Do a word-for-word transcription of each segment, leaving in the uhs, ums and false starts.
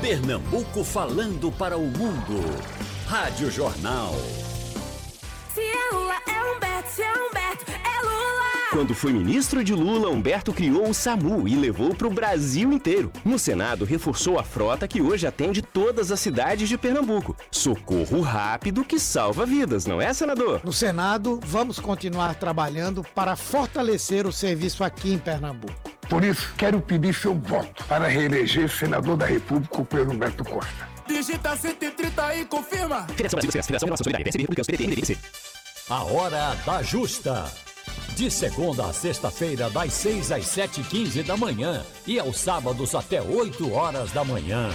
Pernambuco falando para o mundo. Rádio Jornal. Se é Lula, é Humberto. Se é Humberto, é Lula. Quando foi ministro de Lula, Humberto criou o SAMU e levou para o Brasil inteiro. No Senado, reforçou a frota que hoje atende todas as cidades de Pernambuco. Socorro rápido que salva vidas, não é, senador? No Senado, vamos continuar trabalhando para fortalecer o serviço aqui em Pernambuco. Por isso, quero pedir seu voto para reeleger senador da República, o Pedro Humberto Costa. Digita cento e trinta e confirma. Federação Brasil, Federação Nova Solidariedade, P S B, Republicanos, P D T, N D C. A Hora da Justa. De segunda a sexta-feira, das seis às sete e quinze da manhã. E aos sábados até oito horas da manhã.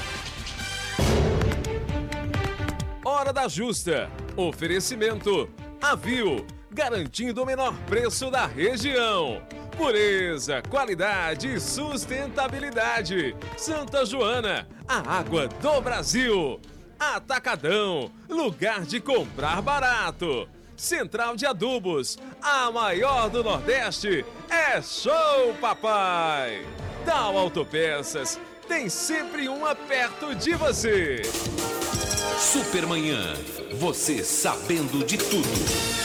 Hora da Justa. Oferecimento. Avio. Garantindo o menor preço da região. Pureza, qualidade e sustentabilidade. Santa Joana, a água do Brasil. Atacadão, lugar de comprar barato. Central de Adubos, a maior do Nordeste. É show, papai! Tal Autopeças, tem sempre uma perto de você. Supermanhã, você sabendo de tudo.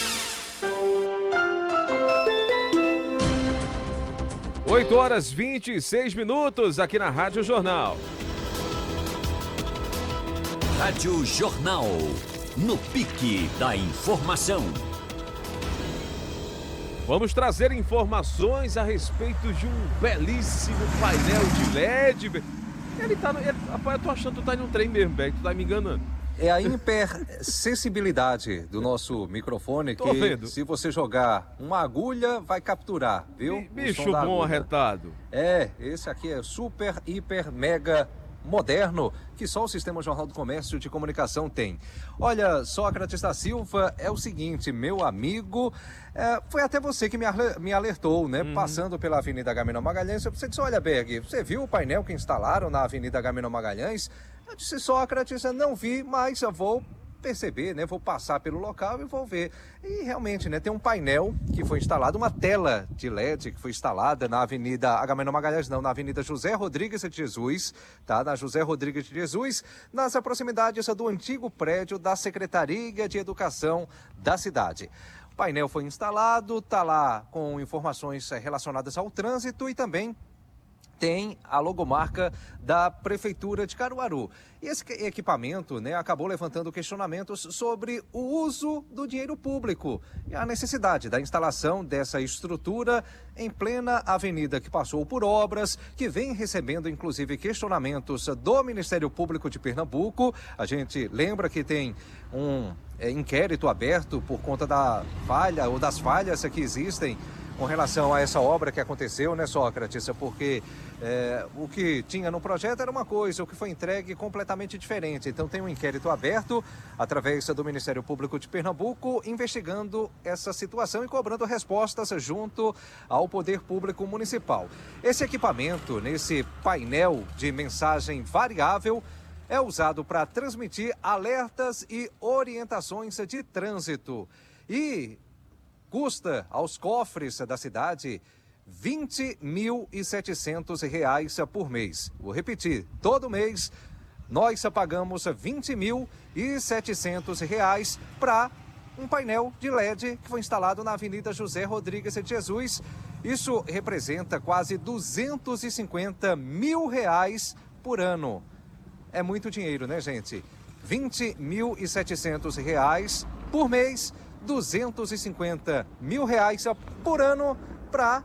oito horas e vinte e seis minutos aqui na Rádio Jornal. Rádio Jornal, no pique da informação. Vamos trazer informações a respeito de um belíssimo painel de L E D. Ele tá no... Ele... Rapaz, eu tô achando que tu tá em um trem mesmo, Beck, tu tá me enganando. É a hipersensibilidade do nosso microfone Tô que, vendo. se você jogar uma agulha, vai capturar, viu? Bicho O som da bom agulha. arretado. É, esse aqui é super, hiper, mega moderno, que só o Sistema Jornal do Comércio de Comunicação tem. Olha, Sócrates da Silva, é o seguinte, meu amigo, é, foi até você que me, aler- me alertou, né? Uhum. Passando pela Avenida Agamenon Magalhães, você disse, olha, Berg, você viu o painel que instalaram na Avenida Agamenon Magalhães? Eu disse, Sócrates, eu não vi, mas eu vou perceber, né? Vou passar pelo local e vou ver. E realmente, né? Tem um painel que foi instalado, uma tela de L E D que foi instalada na Avenida Agamenon Magalhães, não, na Avenida José Rodrigues de Jesus, tá? Na José Rodrigues de Jesus, nas proximidades do antigo prédio da Secretaria de Educação da cidade. O painel foi instalado, tá lá com informações relacionadas ao trânsito e também tem a logomarca da Prefeitura de Caruaru. E esse equipamento, né, acabou levantando questionamentos sobre o uso do dinheiro público e a necessidade da instalação dessa estrutura em plena avenida que passou por obras, que vem recebendo inclusive questionamentos do Ministério Público de Pernambuco. A gente lembra que tem um é, inquérito aberto por conta da falha ou das falhas que existem com relação a essa obra que aconteceu, né, Sócrates? Porque é, o que tinha no projeto era uma coisa, o que foi entregue completamente diferente. Então tem um inquérito aberto, através do Ministério Público de Pernambuco, investigando essa situação e cobrando respostas junto ao Poder Público Municipal. Esse equipamento, nesse painel de mensagem variável, é usado para transmitir alertas e orientações de trânsito. E custa aos cofres da cidade vinte mil e setecentos reais por mês. Vou repetir, todo mês nós pagamos vinte mil e setecentos reais para um painel de L E D que foi instalado na Avenida José Rodrigues de Jesus. Isso representa quase duzentos e cinquenta mil reais por ano. É muito dinheiro, né, gente? vinte mil e setecentos reais por mês, duzentos e cinquenta mil reais por ano para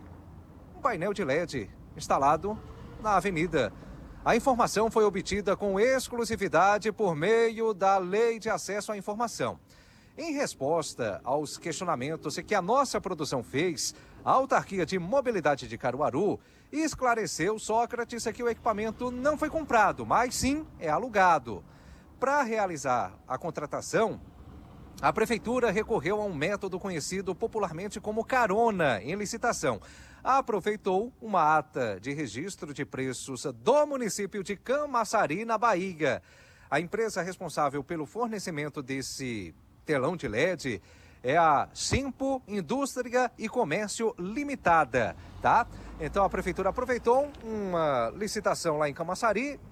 um painel de L E D instalado na avenida. A informação foi obtida com exclusividade por meio da Lei de Acesso à Informação. Em resposta aos questionamentos que a nossa produção fez, a Autarquia de Mobilidade de Caruaru esclareceu, Sócrates, que o equipamento não foi comprado, mas sim é alugado. Para realizar a contratação, a Prefeitura recorreu a um método conhecido popularmente como carona em licitação. Aproveitou uma ata de registro de preços do município de Camaçari, na Bahia. A empresa responsável pelo fornecimento desse telão de L E D é a Simpo Indústria e Comércio Limitada, tá? Então a Prefeitura aproveitou uma licitação lá em Camaçari